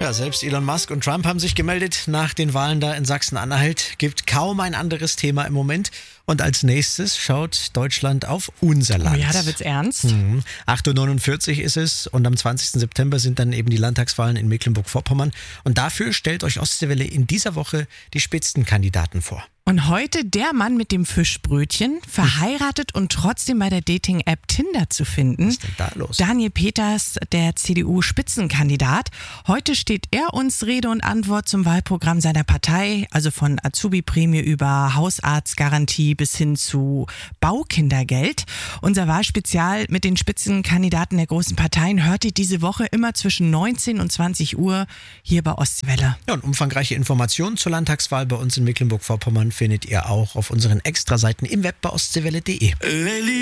Ja, selbst Elon Musk und Trump haben sich gemeldet nach den Wahlen da in Sachsen-Anhalt. Gibt kaum ein anderes Thema im Moment. Und als nächstes schaut Deutschland auf unser Land. Oh ja, da wird's ernst. 8.49 Uhr ist es und am 20. September sind dann eben die Landtagswahlen in Mecklenburg-Vorpommern. Und dafür stellt euch Ostseewelle in dieser Woche die Spitzenkandidaten vor. Und heute der Mann mit dem Fischbrötchen, verheiratet und trotzdem bei der Dating-App Tinder zu finden. Was ist denn da los? Daniel Peters, der CDU-Spitzenkandidat. Heute steht er uns Rede und Antwort zum Wahlprogramm seiner Partei, also von Azubi-Prämie über Hausarztgarantie bis hin zu Baukindergeld. Unser Wahlspezial mit den Spitzenkandidaten der großen Parteien hört ihr diese Woche immer zwischen 19 und 20 Uhr hier bei Ostwelle. Ja, und umfangreiche Informationen zur Landtagswahl bei uns in Mecklenburg-Vorpommern findet ihr auch auf unseren Extraseiten im Web bei ostseewelle.de.